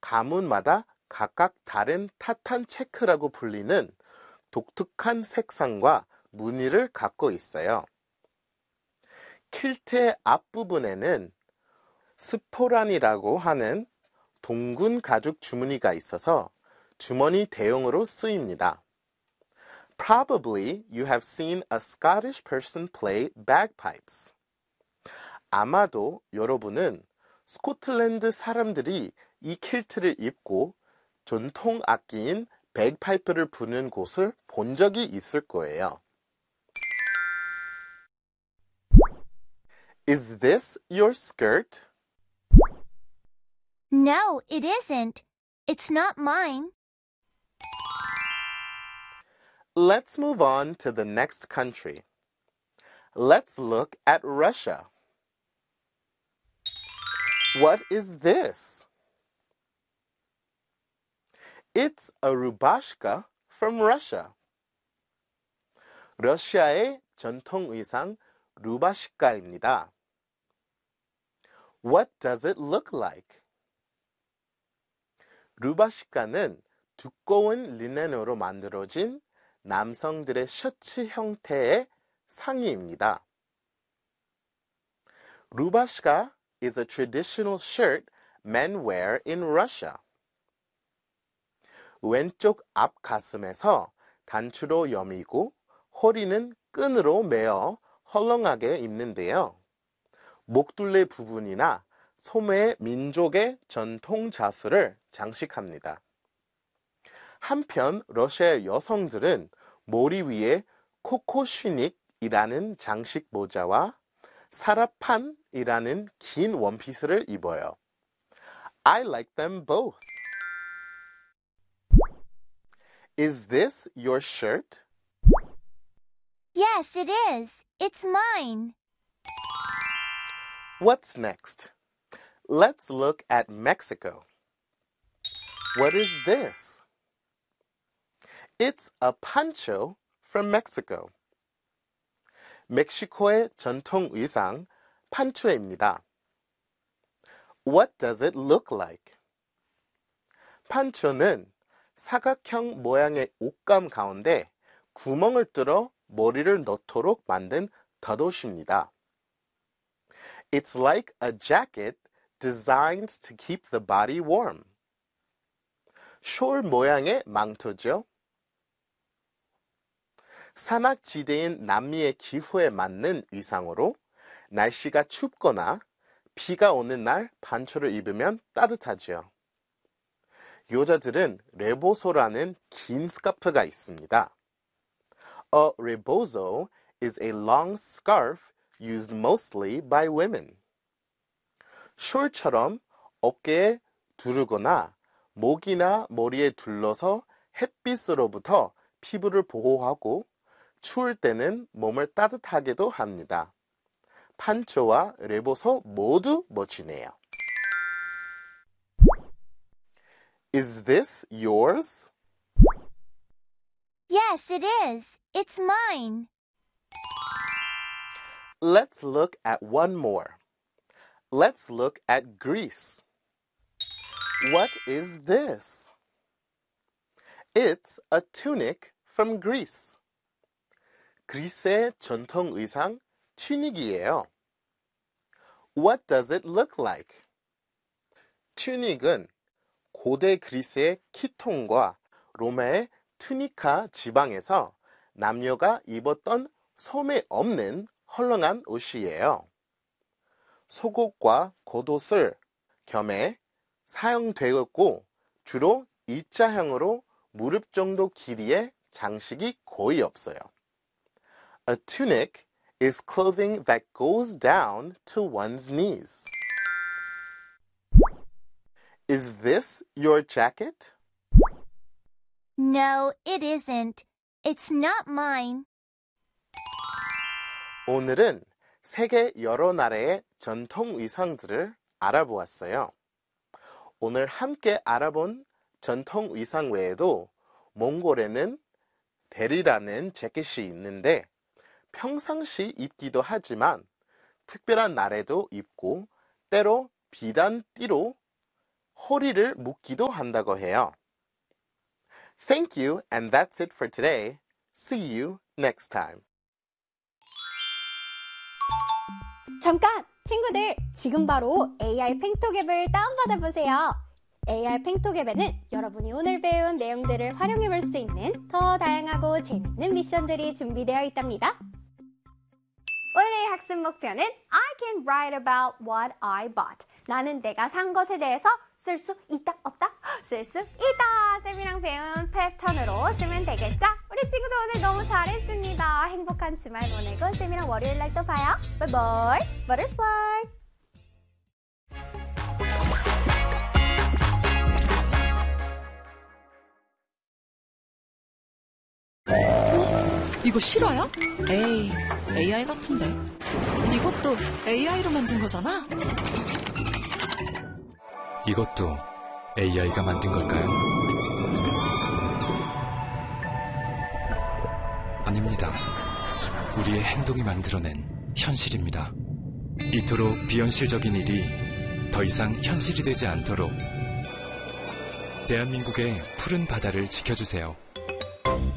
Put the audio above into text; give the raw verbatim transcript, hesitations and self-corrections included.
가문마다 각각 다른 타탄 체크라고 불리는 독특한 색상과 무늬를 갖고 있어요. 킬트의 앞부분에는 스포란이라고 하는 동군 가죽 주머니가 있어서 주머니 대용으로 쓰입니다. Probably you have seen a Scottish person play bagpipes. 아마도 여러분은 스코틀랜드 사람들이 이 킬트를 입고 전통 악기인 백파이프를 부는 곳을 본 적이 있을 거예요. Is this your skirt? No, it isn't. It's not mine. Let's move on to the next country. Let's look at Russia. What is this? It's a rubashka from Russia. 러시아의 전통 의상 루바시카입니다. What does it look like? 루바시카는 두꺼운 리넨으로 만들어진 남성들의 셔츠 형태의 상의입니다. 루바시카 is a traditional shirt men wear in Russia. 왼쪽 앞 가슴에서 단추로 여미고 허리는 끈으로 매어 헐렁하게 입는데요. 목둘레 부분이나 소매 민족의 전통 자수를 장식합니다. 한편 러시아 여성들은 머리 위에 코코슈닉이라는 장식 모자와 사라판이라는 긴 원피스를 입어요. I like them both. Is this your shirt? Yes, it is. It's mine. What's next? Let's look at Mexico. What is this? It's a poncho from Mexico. 멕시코의 전통 의상 판초입니다. What does it look like? 판초는 사각형 모양의 옷감 가운데 구멍을 뚫어 머리를 넣도록 만든 덧옷입니다. It's like a jacket designed to keep the body warm. 숄 모양의 망토죠. 산악지대인 남미의 기후에 맞는 의상으로 날씨가 춥거나 비가 오는 날 반초를 입으면 따뜻하죠. 여자들은 레보소라는 긴 스카프가 있습니다. A rebozo is a long scarf used mostly by women. 숄처럼 어깨에 두르거나 목이나 머리에 둘러서 햇빛으로부터 피부를 보호하고 추울 때는 몸을 따뜻하게도 합니다. 판초와 레보소 모두 멋지네요. Is this yours? Yes, it is. It's mine. Let's look at one more. Let's look at Greece. What is this? It's a tunic from Greece. 그리스의 전통 의상 튜닉이에요. What does it look like? 튜닉은 고대 그리스의 키톤과 로마의 투니카 지방에서 남녀가 입었던 소매 없는 헐렁한 옷이에요. 속옷과 겉옷을 겸해 사용되었고 주로 일자형으로 무릎 정도 길이의 장식이 거의 없어요. A tunic is clothing that goes down to one's knees. Is this your jacket? No, it isn't. It's not mine. 오늘은 세계 여러 나라의 전통 의상들을 알아보았어요. 오늘 함께 알아본 전통 의상 외에도 몽골에는 데리라는 재킷이 있는데 평상시 입기도 하지만 특별한 날에도 입고 때로 비단 띠로 허리를 묶기도 한다고 해요. Thank you, and that's it for today. See you next time. 잠깐! 친구들, 지금 바로 에이아이 팽톡 앱을 다운받아 보세요. 에이아이 팽톡 앱에는 여러분이 오늘 배운 내용들을 활용해 볼 수 있는 더 다양하고 재밌는 미션들이 준비되어 있답니다. 오늘의 학습 목표는 I can write about what I bought. 나는 내가 산 것에 대해서 쓸 수 있다, 없다? 쓸 수 있다! 쌤이랑 배운 패턴으로 쓰면 되겠죠? 우리 친구들 오늘 너무 잘했습니다. 행복한 주말 보내고 쌤이랑 월요일 날 또 봐요. 바이바이, 버터플라이! 이거 실화야? 에이, 에이아이 같은데. 이것도 에이아이로 만든 거잖아? 이것도 에이아이가 만든 걸까요? 아닙니다. 우리의 행동이 만들어낸 현실입니다. 이토록 비현실적인 일이 더 이상 현실이 되지 않도록 대한민국의 푸른 바다를 지켜주세요.